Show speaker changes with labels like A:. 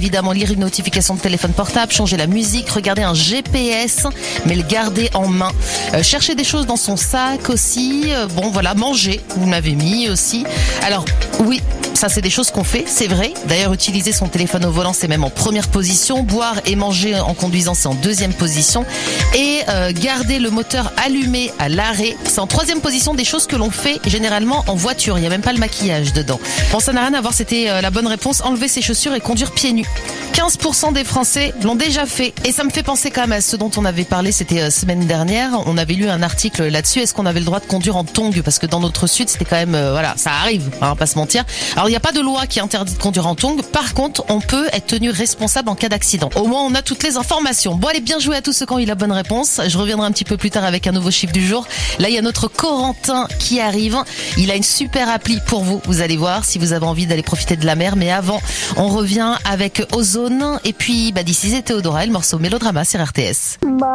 A: évidemment lire une notification de téléphone portable, changer la musique, regarder un GPS, mais le garder en main. Chercher des choses dans son sac aussi. Bon voilà, manger, vous m'avez mis aussi. Alors oui, ça c'est des choses qu'on fait, c'est vrai. D'ailleurs, utiliser son téléphone au volant, c'est même en première position. Boire et manger en conduisant, c'est en deuxième position. Et garder le moteur allumé à l'arrêt, c'est en troisième position, des choses que l'on fait généralement en voiture. Il n'y a même pas le maquillage dedans. Bon, ça n'a rien à voir, c'était la bonne réponse. Enlever ses chaussures et conduire pieds nus. 15% des Français l'ont déjà fait. Et ça me fait penser quand même à ce dont on avait parlé, c'était semaine dernière. On avait lu un article là-dessus. Est-ce qu'on avait le droit de conduire en tongs? Parce que dans notre sud, c'était quand même, voilà, ça arrive, hein, pas se mentir. Alors, il n'y a pas de loi qui interdit de conduire en tongs. Par contre, on peut être tenu responsable en cas d'accident. Au moins, on a toutes les informations. Bon, allez, bien joué à tous ceux qui ont eu la bonne réponse. Je reviendrai un petit peu plus tard avec un nouveau chiffre du jour. Là, il y a notre Corentin qui arrive. Il a une super appli pour vous. Vous allez voir si vous avez envie d'aller profiter de la mer. Mais avant, on revient avec Ozone. Et puis, d'ici, c'est Théodora, le morceau Mélodrama sur RTS.